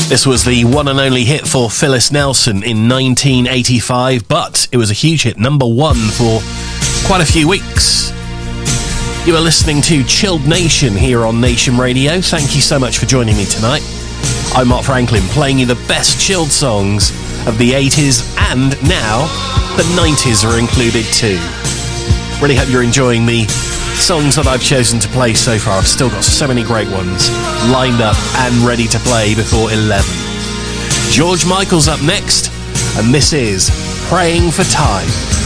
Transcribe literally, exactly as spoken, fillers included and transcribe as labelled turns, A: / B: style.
A: This was the one and only hit for Phyllis Nelson in nineteen eighty-five, but it was a huge hit, number one for quite a few weeks. You are listening to Chilled Nation here on Nation Radio. Thank you so much for joining me tonight. I'm Mark Franklin, playing you the best chilled songs of the eighties, and now the nineties are included too. Really hope you're enjoying the songs that I've chosen to play so far. I've still got so many great ones lined up and ready to play before eleven. George Michael's up next, and this is Praying for Time.